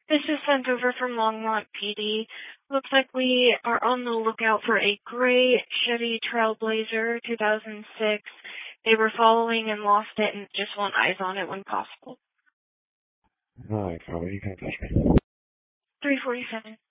This is sent over from Longmont PD. Looks like we are on the lookout for a gray Chevy Trailblazer 2006. They were following and lost it and just want eyes on it when possible. Alright, Carl, you can touch me. 347.